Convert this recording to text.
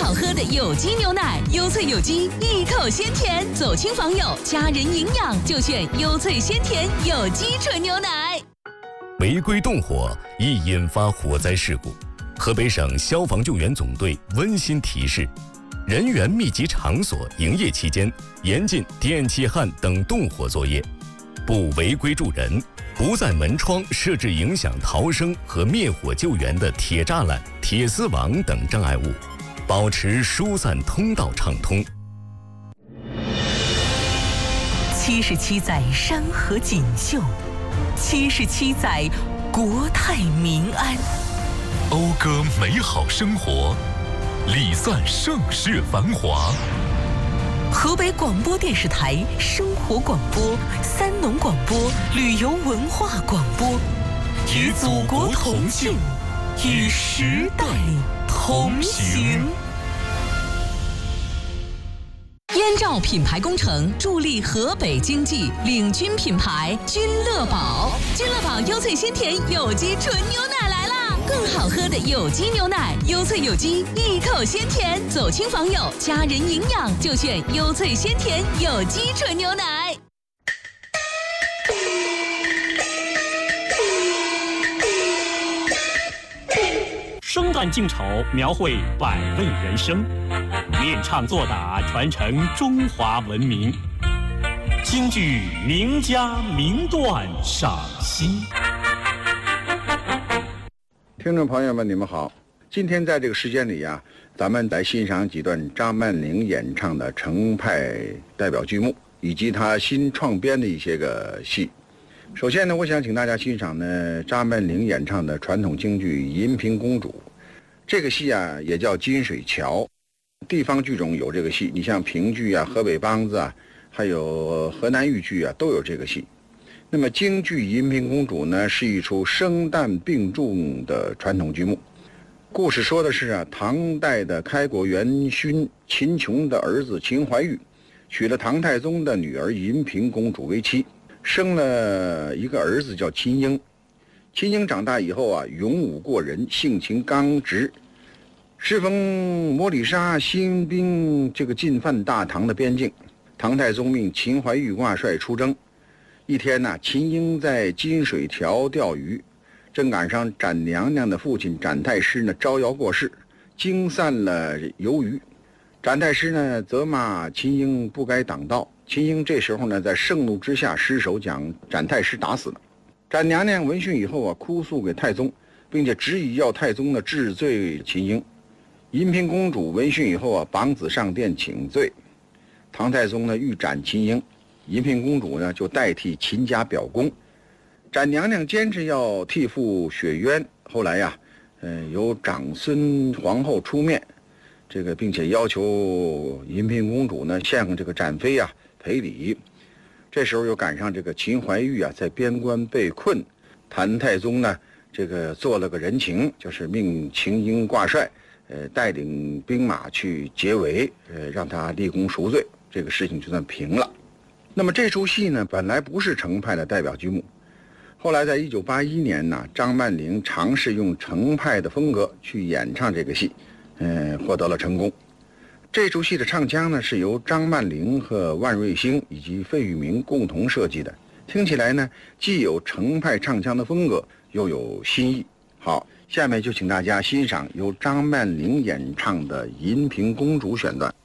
好喝的有机牛奶，优萃有机，一口鲜甜，走亲访友，家人营养就选优萃鲜甜有机纯牛奶。 违规动火易引发火灾事故，河北省消防救援总队温馨提示：人员密集场所营业期间，严禁电气焊等动火作业，不违规助人，不在门窗设置影响逃生和灭火救援的铁栅栏、铁丝网等障碍物，保持疏散通道畅通。 77载山河锦绣，77载国泰民安， 讴歌美好生活，礼赞盛世繁华。 河北广播电视台生活广播、三农广播、旅游文化广播，与祖国同庆，与时代同行。燕赵品牌工程助力河北经济，领军品牌君乐宝。君乐宝优萃鲜甜有机纯牛奶来啦！更好喝的有机牛奶，优萃有机，一口鲜甜，走亲访友，家人营养就选优萃鲜甜有机纯牛奶。 生旦净丑，描绘百味人生，练唱作打，传承中华文明。京剧名家名段赏析。 听众朋友们，你们好。今天在这个时间里啊，咱们来欣赏几段张曼玲演唱的程派代表剧目，以及她新创编的一些个戏。首先呢，我想请大家欣赏呢张曼玲演唱的传统京剧《银屏公主》。这个戏啊也叫金水桥，地方剧种有这个戏，你像评剧啊、河北梆子啊，还有河南豫剧啊，都有这个戏。那么京剧《银屏公主》呢，是一出生旦并重的传统剧目。故事说的是啊，唐代的开国元勋秦琼的儿子秦怀玉，娶了唐太宗的女儿银屏公主为妻，生了一个儿子叫秦英。秦英长大以后啊，勇武过人，性情刚直。适逢摩里沙新兵这个进犯大唐的边境，唐太宗命秦怀玉挂帅出征。一天呢，秦英在金水桥钓鱼，正赶上展娘娘的父亲展太师呢招摇过市，惊散了游鱼。展太师呢责骂秦英不该挡道，秦英这时候呢在盛怒之下失手将展太师打死了。展娘娘闻讯以后啊，哭诉给太宗，并且执意要太宗呢治罪秦英。银屏公主闻讯以后啊，绑子上殿请罪。唐太宗呢欲斩秦英，银屏公主呢就代替秦家表功。展娘娘坚持要替父雪冤，后来呀，由长孙皇后出面，并且要求银屏公主呢向这个展妃啊赔礼。这时候又赶上这个秦怀玉啊在边关被困，谭太宗呢做了个人情，就是命秦英挂帅，带领兵马去解围，让他立功赎罪，这个事情就算平了。那么这出戏呢本来不是程派的代表剧目，后来在1981年呢，张曼玲尝试用程派的风格去演唱这个戏，获得了成功。这出戏的唱腔呢是由张曼玲和万瑞星以及费玉明共同设计的，听起来呢既有程派唱腔的风格，又有新意。好，下面就请大家欣赏由张曼玲演唱的《银屏公主》选段。